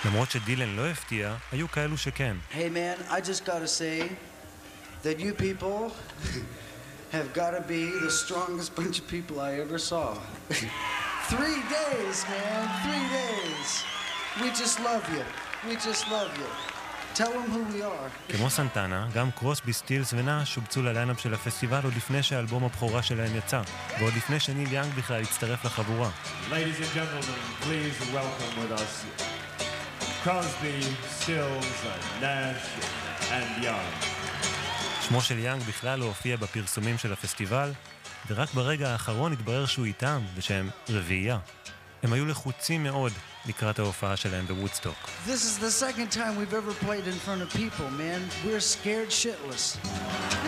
למרות שדילן לא הפתיע, היו כאלו שכן. Hey man, I just gotta say that you people have gotta be the strongest bunch of people I ever saw. 3 days, man, 3 days. We just love you. We just love you. Tell them who we are. כמו סנטנה, גם קרוסבי, סטילס ונאש שובצו לליינאפ של הפסטיבל עוד לפני שהאלבום הבכורה שלהם יצא, ועוד לפני שניל יאנג בכלל הצטרף לחבורה. Ladies and gentlemen, please welcome with us Crosby, Stills, Nash and Young. שמו של יאנג בכלל לא הופיע בפרסומים של הפסטיבל, ורק ברגע האחרון התברר שהוא איתם ושהם רביעייה. הם היו לחוצים מאוד לקראת ההופעה שלהם בוודסטוק. This is the second time we've ever played in front of people, man. We're scared shitless.